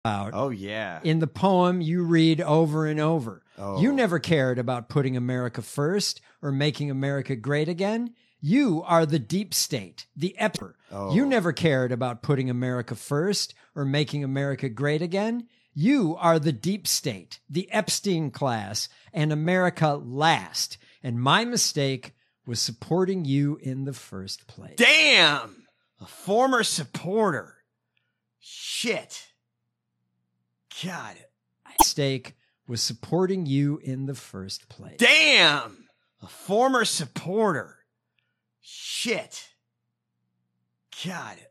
out. Oh, yeah. In the poem you read over and over. Oh. You never cared about putting America first or making America great again. You are the deep state, the EPR. Oh. You never cared about putting America first or making America great again. You are the deep state, the Epstein class, and America last. And my mistake was supporting you in the first place. Damn! A former supporter. Shit. God. My mistake was supporting you in the first place. Damn! A former supporter. Shit. God.